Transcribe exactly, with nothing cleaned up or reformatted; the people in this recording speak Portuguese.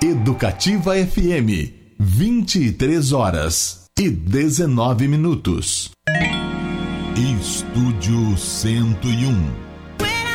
Educativa F M, vinte e três horas e dezenove minutos. Estúdio cento e um.